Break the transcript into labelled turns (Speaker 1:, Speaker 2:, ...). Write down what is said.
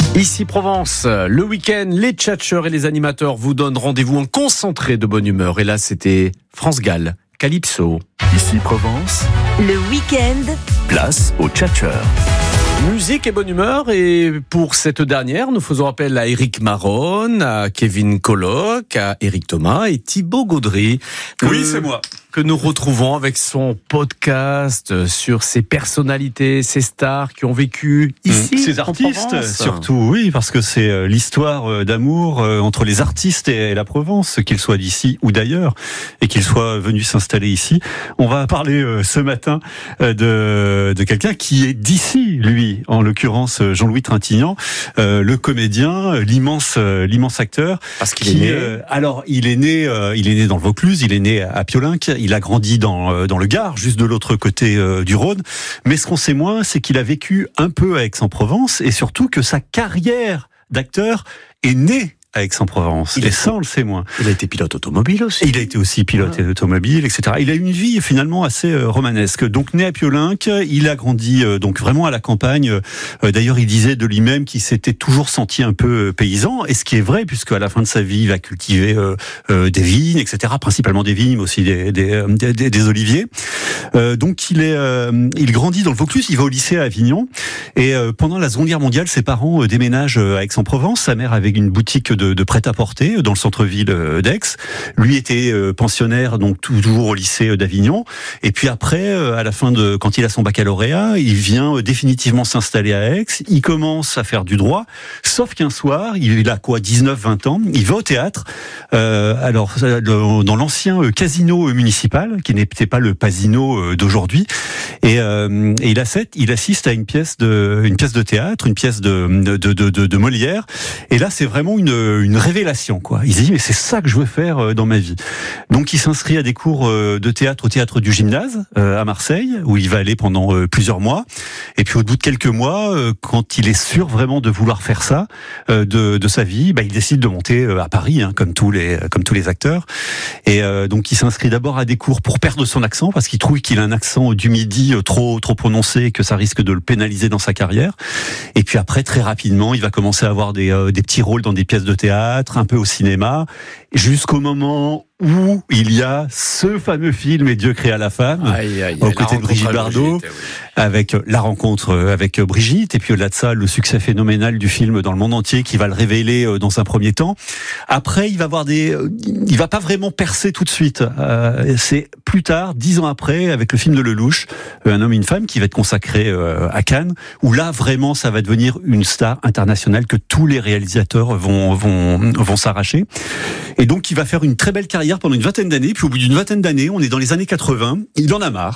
Speaker 1: Ici Provence, le week-end, les tchatcheurs et les animateurs vous donnent rendez-vous en concentré de bonne humeur. Et là, c'était France Gall, Calypso.
Speaker 2: Ici Provence,
Speaker 3: le week-end,
Speaker 2: place aux tchatcheurs.
Speaker 1: Musique et bonne humeur, et pour cette dernière, nous faisons appel à Éric Maron, à Kevin Colloc, à Éric Thomas et Thibaut Gaudry.
Speaker 4: Oui, c'est moi.
Speaker 1: Que nous retrouvons avec son podcast sur ces personnalités, ces stars qui ont vécu ici.
Speaker 4: Ces artistes, surtout, oui, parce que c'est l'histoire d'amour entre les artistes et la Provence, qu'ils soient d'ici ou d'ailleurs, et qu'ils soient venus s'installer ici. On va parler ce matin de quelqu'un qui est d'ici, lui, en l'occurrence Jean-Louis Trintignant, le comédien, l'immense acteur.
Speaker 1: Parce qu'il est né.
Speaker 4: Alors, il est né dans le Vaucluse, il est né à Piolinc. Il a grandi dans le Gard, juste de l'autre côté du Rhône. Mais ce qu'on sait moins, c'est qu'il a vécu un peu à Aix-en-Provence et surtout que sa carrière d'acteur est née à Aix-en-Provence. Et ça, on le sait moins.
Speaker 1: Il a été pilote automobile aussi.
Speaker 4: Il a été aussi pilote automobile, etc. Il a une vie finalement assez romanesque. Donc né à Piolinc, il a grandi donc vraiment à la campagne. D'ailleurs, il disait de lui-même qu'il s'était toujours senti un peu paysan. Et ce qui est vrai, puisque à la fin de sa vie, il va cultiver des vignes, etc. Principalement des vignes, mais aussi des oliviers. Donc il grandit dans le Vaucluse. Il va au lycée à Avignon. Et pendant la Seconde Guerre mondiale, ses parents déménagent à Aix-en-Provence. Sa mère avait une boutique de prêt-à-porter dans le centre-ville d'Aix. Lui était pensionnaire, donc toujours au lycée d'Avignon. Et puis après, à la fin quand il a son baccalauréat, il vient définitivement s'installer à Aix. Il commence à faire du droit, sauf qu'un soir, il a 19-20 ans, il va au théâtre. Alors dans l'ancien casino municipal, qui n'était pas le Pasino d'aujourd'hui, et il assiste à une pièce de théâtre, une pièce de Molière. Et là, c'est vraiment une révélation, quoi. Il se dit, mais c'est ça que je veux faire dans ma vie. Donc il s'inscrit à des cours de théâtre au théâtre du Gymnase à Marseille, où il va aller pendant plusieurs mois. Et puis au bout de quelques mois, quand il est sûr vraiment de vouloir faire ça de sa vie, il décide de monter à Paris, comme tous les acteurs. Et donc il s'inscrit d'abord à des cours pour perdre son accent, parce qu'il trouve qu'il a un accent du Midi trop prononcé et que ça risque de le pénaliser dans sa carrière. Et puis après, très rapidement, il va commencer à avoir des petits rôles dans des pièces de théâtre, un peu au cinéma, jusqu'au moment où il y a ce fameux film Et Dieu créa la femme, aux côtés de Brigitte Bardot, avec la rencontre avec Brigitte, et puis au-delà de ça, le succès phénoménal du film dans le monde entier qui va le révéler dans un premier temps. Après, il va pas vraiment percer tout de suite. C'est plus tard, 10 ans après, avec le film de Lelouch, Un homme et une femme, qui va être consacré à Cannes, où là, vraiment, ça va devenir une star internationale que tous les réalisateurs vont s'arracher. Et donc, il va faire une très belle carrière pendant une vingtaine d'années. Puis au bout d'une vingtaine d'années, on est dans les années 80, il en a marre.